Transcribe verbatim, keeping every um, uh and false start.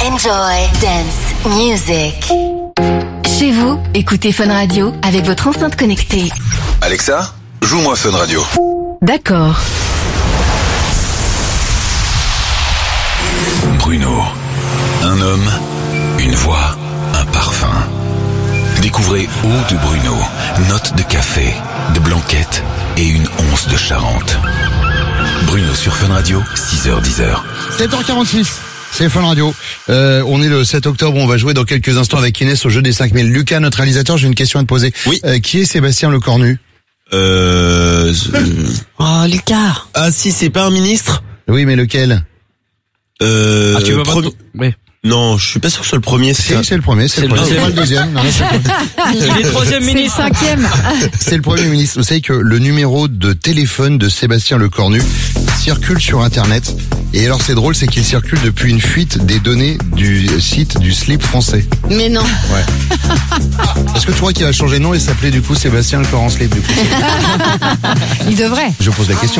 Enjoy dance music. Chez vous, écoutez Fun Radio avec votre enceinte connectée. Alexa, joue-moi Fun Radio. D'accord. Bruno. Un homme, une voix, un parfum. Découvrez Eau de Bruno, notes de café, de blanquette et une once de Charente. Bruno sur Fun Radio, six heures dix. sept heures quarante-six, c'est Fun Radio. Euh, on est le sept octobre, on va jouer dans quelques instants avec Inès au jeu des cinq mille. Lucas, notre réalisateur, j'ai une question à te poser. Oui. Euh, qui est Sébastien Lecornu? Euh... Oh, Lucas. Ah si, c'est pas un ministre? Oui, mais lequel? Euh... Ah, tu vas premi- pas... Oui. Non, je suis pas sûr que ce soit le premier. Si, C'est, c'est le premier, c'est, C'est le le premier. C'est deuxième. pas le deuxième. Non, c'est, Il est troisième ministre. C'est le cinquième. c'est le premier ministre. Vous savez que le numéro de téléphone de Sébastien Lecornu circule sur Internet. Et alors, c'est drôle, c'est qu'il circule depuis une fuite des données du site du slip français. Mais non. Ouais. Est-ce que tu crois qu'il va changer de nom et s'appeler du coup Sébastien Lecornu Slip du coup? Il devrait. Je pose la question.